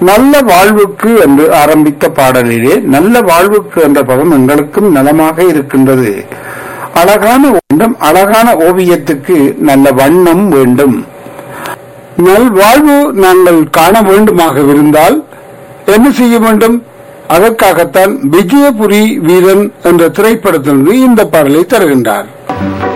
நல்ல வாழ்வுக்கு என்று ஆரம்பித்த பாடலிலே நல்ல வாழ்வுக்கு என்ற பதம் எங்களுக்கும் நலமாக இருக்கின்றது. அழகான வேண்டும், அழகான ஓவியத்துக்கு நல்ல வண்ணம் வேண்டும். நல்வாழ்வு நாங்கள் காண வேண்டுமாக இருந்தால் என்ன செய்ய வேண்டும்? அதற்காகத்தான் விஜயபுரி வீரன் என்ற திரைப்படத்திலிருந்து இந்த பாடலை தருகின்றார்.